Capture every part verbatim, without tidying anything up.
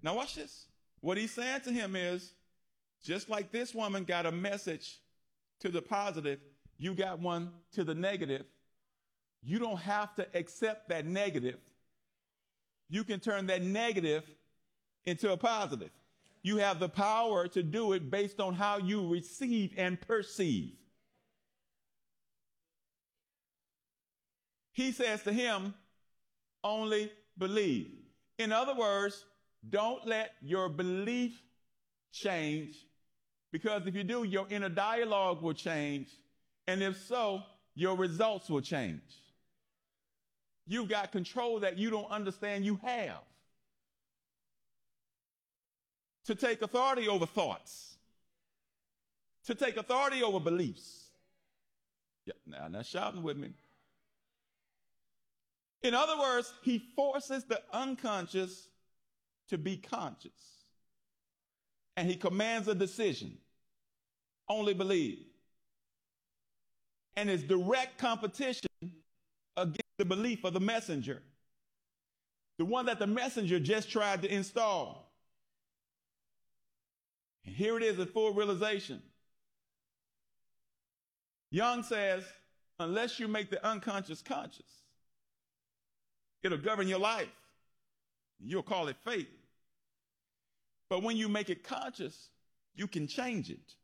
Now watch this. What he's saying to him is, just like this woman got a message to the positive, you got one to the negative. You don't have to accept that negative. You can turn that negative into a positive. You have the power to do it based on how you receive and perceive. He says to him, only believe. In other words, don't let your belief change, because if you do, your inner dialogue will change. And if so, your results will change. You've got control that you don't understand you have. To take authority over thoughts. To take authority over beliefs. Yeah, now, now shouting with me. In other words, he forces the unconscious to be conscious. And he commands a decision. Only believe. And it's direct competition against the belief of the messenger. The one that the messenger just tried to install. And here it is at full realization. Young says, unless you make the unconscious conscious, it'll govern your life. You'll call it fate. But when you make it conscious, you can change it.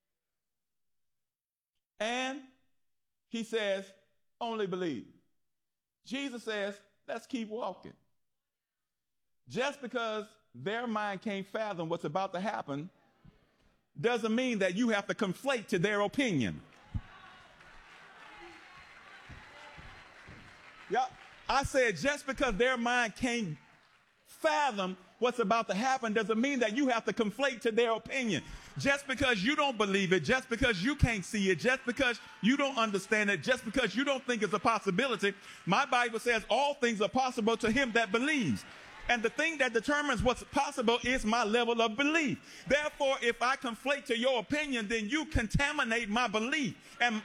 And he says, only believe. Jesus says, let's keep walking. Just because their mind can't fathom what's about to happen doesn't mean that you have to conflate to their opinion. Yeah, I said just because their mind can't fathom what's about to happen doesn't mean that you have to conflate to their opinion. Just because you don't believe it, just because you can't see it, just because you don't understand it, just because you don't think it's a possibility, my Bible says all things are possible to him that believes. And the thing that determines what's possible is my level of belief. Therefore, if I conflate to your opinion, then you contaminate my belief. And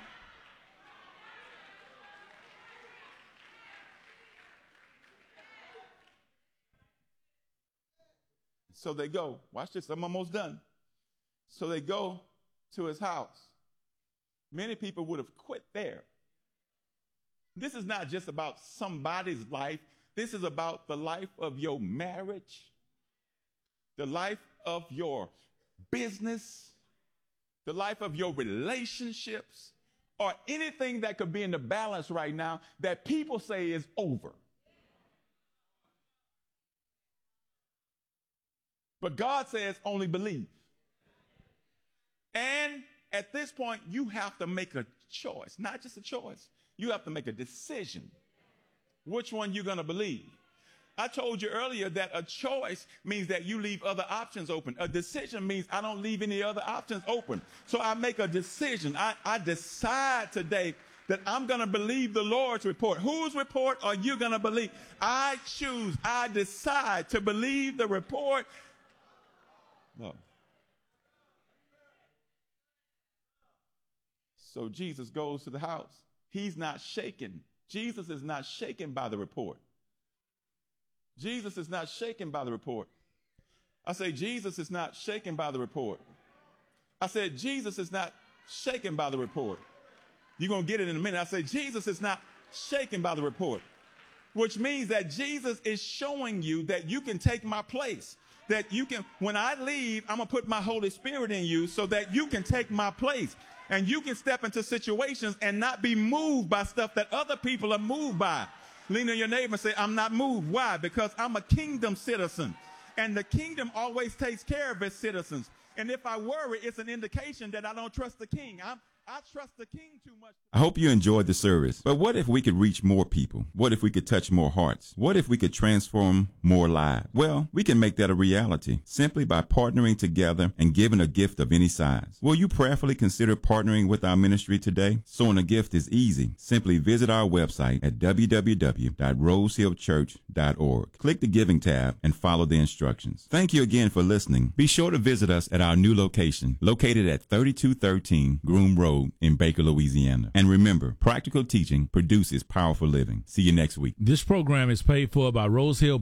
so they go. Watch this. I'm almost done. So they go to his house. Many people would have quit there. This is not just about somebody's life. This is about the life of your marriage, the life of your business, the life of your relationships, or anything that could be in the balance right now that people say is over. But God says only believe. And at this point, you have to make a choice, not just a choice. You have to make a decision. Which one you're going to believe. I told you earlier that a choice means that you leave other options open. A decision means I don't leave any other options open. So I make a decision. I, I decide today that I'm going to believe the Lord's report. Whose report are you going to believe? I choose. I decide to believe the report. No. So Jesus goes to the house. He's not shaken. Jesus is not shaken by the report. Jesus is not shaken by the report. I say Jesus is not shaken by the report. I said Jesus is not shaken by the report. You're going to get it in a minute. I say Jesus is not shaken by the report, which means that Jesus is showing you that you can take my place. That you can, when I leave, I'm going to put my Holy Spirit in you so that you can take my place. And you can step into situations and not be moved by stuff that other people are moved by. Lean on your neighbor and say, I'm not moved. Why? Because I'm a kingdom citizen. And the kingdom always takes care of its citizens. And if I worry, it's an indication that I don't trust the king. I'm, I trust the king too much. I hope you enjoyed the service. But what if we could reach more people? What if we could touch more hearts? What if we could transform more lives? Well, we can make that a reality simply by partnering together and giving a gift of any size. Will you prayerfully consider partnering with our ministry today? Sowing a gift is easy. Simply visit our website at w w w dot rose hill church dot org. Click the Giving tab and follow the instructions. Thank you again for listening. Be sure to visit us at our new location, located at thirty-two thirteen Groom Road in Baker, Louisiana. And remember, practical teaching produces powerful living. See you next week. This program is paid for by Rose Hill